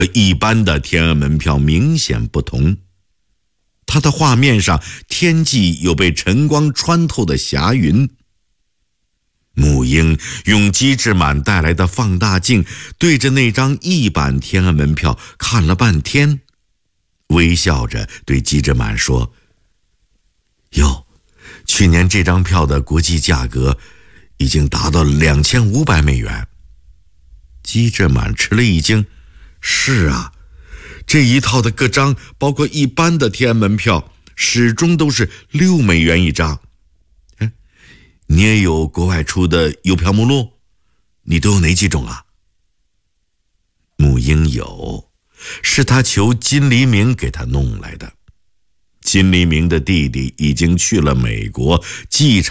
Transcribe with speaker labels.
Speaker 1: 一般的天安门票明显不同。它的画面上，天际有被晨光穿透的霞云。母婴用机智满带来的放大镜对着那张1版天安门票看了半天，微笑着对机智满说：“哟，去年这张票的国际价格已经达到了2500美元。”机智满吃了一惊：“是啊，这一套的各张，包括一般的天安门票，始终都是6美元一张。你也有国外出的邮票目录？你都有哪几种啊？”母婴有，是他求金黎明给他弄来的。金黎明的弟弟已经去了美国，继承